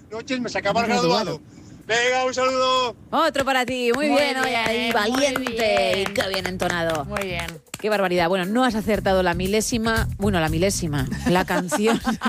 noches me sacaba el graduado. Venga, un saludo. Otro para ti, muy bien, oye, ahí, valiente, bien. qué bien entonado. Muy bien. Qué barbaridad. Bueno, no has acertado la milésima, la canción.